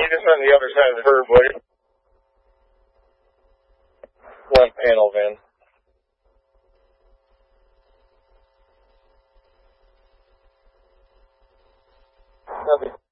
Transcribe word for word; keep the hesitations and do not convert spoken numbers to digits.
just on the other side of the curb, will you? Left panel van. Nothing.